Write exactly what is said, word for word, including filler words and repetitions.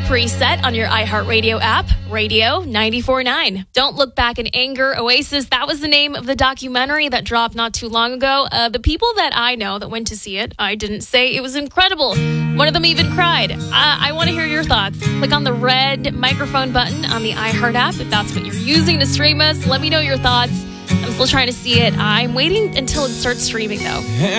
preset on your iHeartRadio app, Radio ninety-four point nine. Don't Look Back in Anger, Oasis. That was the name of the documentary that dropped not too long ago. Uh, the people that I know that went to see it, I didn't say it was incredible. One of them even cried. Uh, I want to hear your thoughts. Click on the red microphone button on the iHeart app if that's what you're using to stream us. Let me know your thoughts. I'm still trying to see it. I'm waiting until it starts streaming, though.